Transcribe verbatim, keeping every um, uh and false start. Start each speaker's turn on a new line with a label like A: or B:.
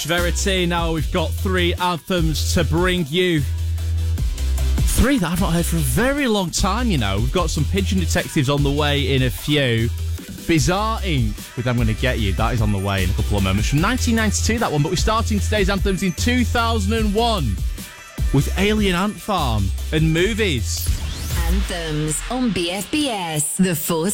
A: much, Verity. Now we've got three anthems to bring you. Three that I've not heard for a very long time, you know. We've got some Pigeon Detectives on the way in a few. Bizarre Incorporated with I'm Gonna Get You. That is on the way in a couple of moments. From nineteen ninety-two, that one. But we're starting today's anthems in two thousand one with Alien Ant Farm and Movies.
B: Anthems on B F B S. The Four